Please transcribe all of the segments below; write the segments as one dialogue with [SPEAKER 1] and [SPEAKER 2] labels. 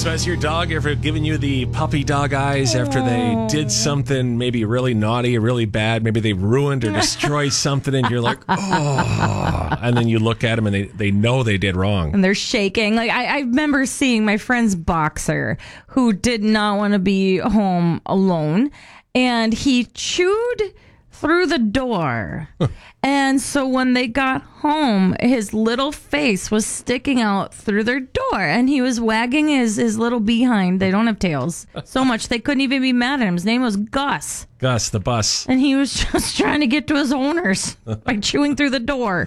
[SPEAKER 1] So has your dog ever given you the puppy dog eyes after they did something maybe really naughty or really bad? Maybe they ruined or destroyed something and you're like, oh. And then you look at them and they know they did wrong.
[SPEAKER 2] And they're shaking. Like I remember seeing my friend's boxer who did not want to be home alone. And he chewed through the door. And so when they got home, his little face was sticking out through their door. And he was wagging his little behind. They don't have tails. So much they couldn't even be mad at him. His name was Gus.
[SPEAKER 1] Gus, the bus.
[SPEAKER 2] And he was just trying to get to his owners by chewing through the door.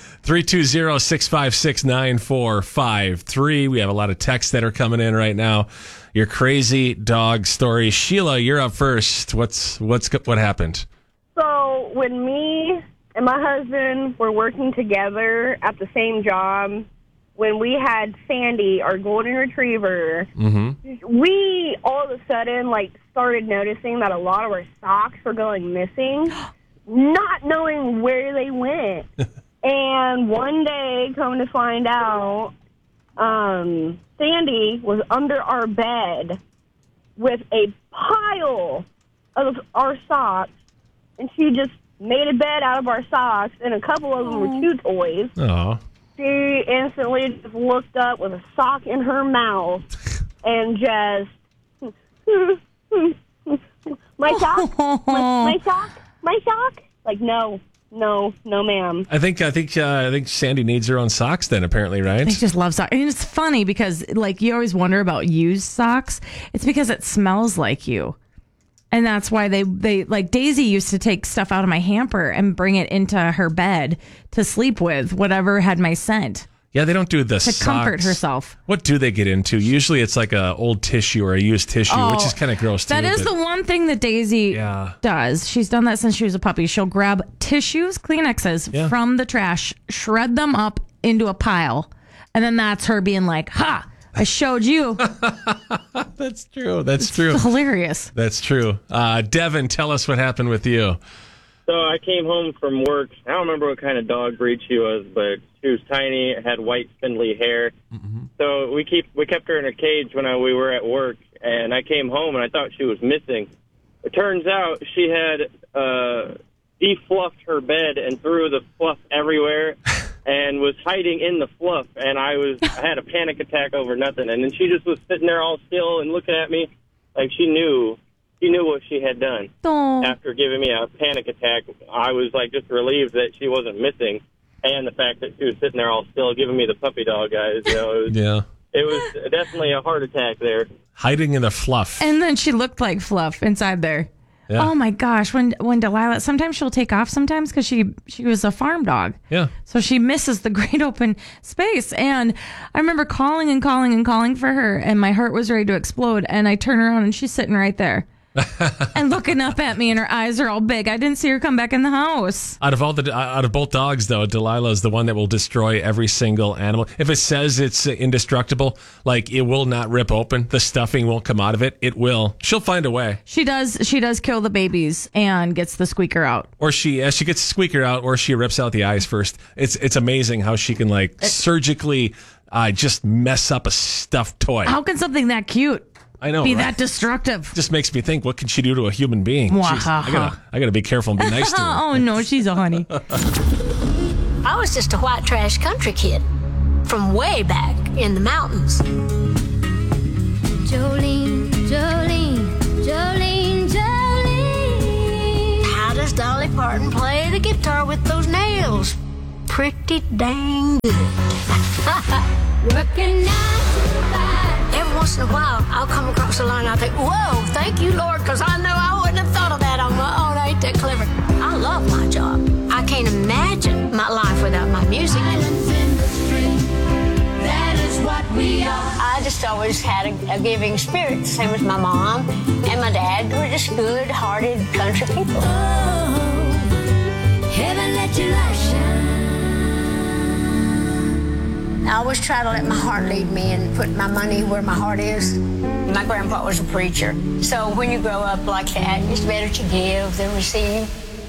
[SPEAKER 1] 320-656-9453. We have a lot of texts that are coming in right now. Your crazy dog story. Sheila, you're up first. What happened?
[SPEAKER 3] So when me and my husband were working together at the same job, when we had Sandy, our golden retriever, we all of a sudden started noticing that a lot of our socks were going missing, not knowing where they went. And one day, come to find out, Sandy was under our bed with a pile of our socks, and she just made a bed out of our socks, and a couple of them were chew toys.
[SPEAKER 1] Oh.
[SPEAKER 3] She instantly just looked up with a sock in her mouth and just, my sock? My sock? My sock? Like, no, ma'am.
[SPEAKER 1] I think Sandy needs her own socks then, apparently, right?
[SPEAKER 2] He just loves socks. And it's funny because, you always wonder about used socks. It's because it smells like you. And that's why they Daisy used to take stuff out of my hamper and bring it into her bed to sleep with, whatever had my scent.
[SPEAKER 1] Yeah, they don't do the socks.
[SPEAKER 2] To comfort herself.
[SPEAKER 1] What do they get into? Usually it's like a old tissue or a used tissue, which is kind of gross too.
[SPEAKER 2] That is the one thing that Daisy does. She's done that since she was a puppy. She'll grab tissues, Kleenexes from the trash, shred them up into a pile, and then that's her being like, ha! I showed you.
[SPEAKER 1] That's true. That's true.
[SPEAKER 2] Hilarious.
[SPEAKER 1] That's true. Devin, tell us what happened with you.
[SPEAKER 4] So I came home from work. I don't remember what kind of dog breed she was, but she was tiny, had white, spindly hair. Mm-hmm. So we kept her in a cage when we were at work, and I came home and I thought she was missing. It turns out she had defluffed her bed and threw the fluff everywhere. And was hiding in the fluff, and I had a panic attack over nothing. And then she just was sitting there all still and looking at me like she knew what she had done.
[SPEAKER 2] Aww.
[SPEAKER 4] After giving me a panic attack, I was just relieved that she wasn't missing, and the fact that she was sitting there all still giving me the puppy dog eyes. It was definitely a heart attack there.
[SPEAKER 1] Hiding in the fluff.
[SPEAKER 2] And then she looked like fluff inside there. Yeah. Oh my gosh! When Delilah, sometimes she'll take off sometimes because she was a farm dog.
[SPEAKER 1] Yeah.
[SPEAKER 2] So she misses the great open space, and I remember calling and calling and calling for her, and my heart was ready to explode. And I turn around and she's sitting right there, and looking up at me, and her eyes are all big. I didn't see her come back in the house.
[SPEAKER 1] Out of both dogs, though, Delilah is the one that will destroy every single animal. If it says it's indestructible, it will not rip open. The stuffing won't come out of it. It will. She'll find a way.
[SPEAKER 2] She does kill the babies and gets the squeaker out.
[SPEAKER 1] Or she gets the squeaker out, or she rips out the eyes first. It's amazing how she can surgically just mess up a stuffed toy.
[SPEAKER 2] How can something that cute
[SPEAKER 1] I know,
[SPEAKER 2] be
[SPEAKER 1] right?
[SPEAKER 2] that destructive?
[SPEAKER 1] Just makes me think, what can she do to a human being? I gotta be careful and be nice to her.
[SPEAKER 2] Oh no, she's a honey.
[SPEAKER 5] I was just a white trash country kid from way back in the mountains. Jolene, Jolene, Jolene, Jolene. How does Dolly Parton play the guitar with those nails? Pretty dang good. Working 9 to 5. Every once in a while, I'll come across a line and I'll think, whoa, thank you, Lord, because I know I wouldn't have thought of that on my own. I ain't that clever. I love my job. I can't imagine my life without my music. Islands in the stream, that is what we are. I just always had a giving spirit, same as my mom and my dad. We're just good-hearted country people. Oh, heaven let your light shine. I always try to let my heart lead me and put my money where my heart is. My grandpa was a preacher. So when you grow up like that, it's better to give than receive.